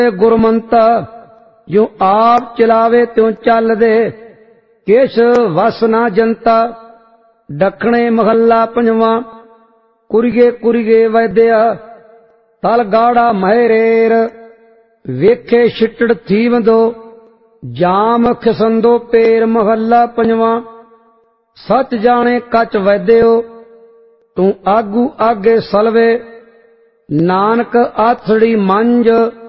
गुरमंता जो आप चलावे त्यों चल दे, किस वस ना जनता। दखणे महला पंजवा। कुरिगे कुरिगे वैद्या तल गाड़ा महरेर, वेखे छिटड़ थीवंदो जाम खिसंदो पेर। महला पंजवा। सच जाने कच वैद्यो तू आगू आगे सलवे, नानक आथड़ी मंज